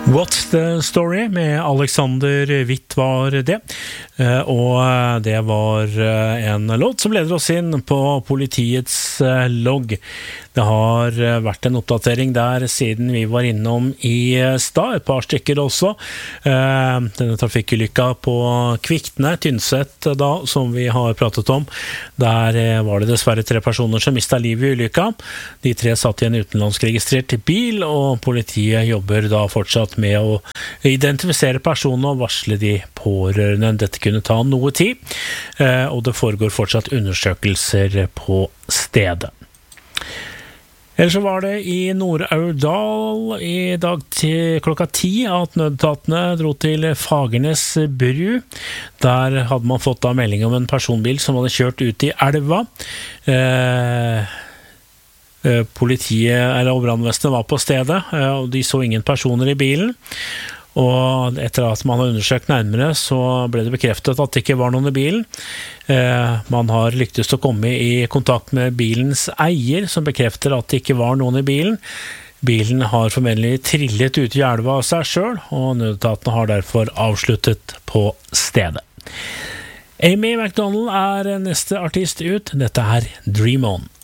What's the Story med Alexander Witt var det. Og det var en låt som leder oss inn på politiets logg. Det har vært en oppdatering der siden vi var innom i stad, et par stykker også. Denne trafikkulykka på Kvikne, Tynset da, som vi har pratet om. Der var det dessverre 3 personer som mistet livet i ulykka. De 3 satt i en utenlandsregistrert bil, og politiet jobber da fortsatt med å identifisere personene og varsle de pårørende. Dette kunne ta noe tid, og det foregår fortsatt undersøkelser på stedet. Ellers så var det i Nord-Aurdal i dag til klokka 10 at nødetatene dro til Fagernes bru. Der hadde man fått da melding om en personbil som hadde kjørt ut i elva. Politiet eller brannvesenet var på stedet, og de så ingen personer i bilen. Og etter at man har undersøkt nærmere, så ble det bekreftet at det ikke var noen i bilen. Man har lyktes å komme i kontakt med bilens eier, som bekrefter at det ikke var noen i bilen. Bilen har formentlig trillet ut i elva av seg selv, og nødetatene har derfor avsluttet på stedet. Amy McDonald er neste artist ut. Dette er Dream On.